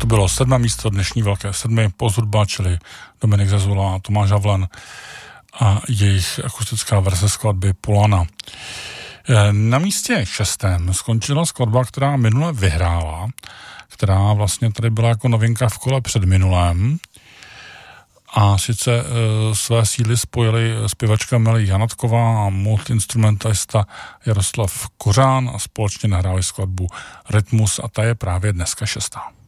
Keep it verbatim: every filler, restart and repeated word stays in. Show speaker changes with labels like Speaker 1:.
Speaker 1: to bylo sedmé místo dnešní Velké sedmi, Post hudba, čili Dominik Zazula a Tomáš Havlen a jejich akustická verze skladby Polana. Na místě šestém skončila skladba, která minule vyhrála, která vlastně tady byla jako novinka v kole před minulém. A sice e, své síly spojili zpěvačka Milí Janatková a multiinstrumentalista Jaroslav Kořán a společně nahráli skladbu Rytmus a ta je právě dneska šestá.